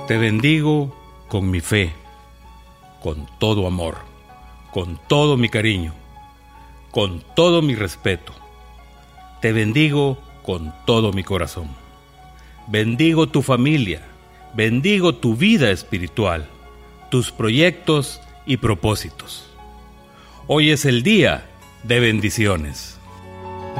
Te bendigo con mi fe, con todo amor, con todo mi cariño, con todo mi respeto. Te bendigo con todo mi corazón. Bendigo tu familia, bendigo tu vida espiritual, tus proyectos y propósitos. Hoy es el día de bendiciones.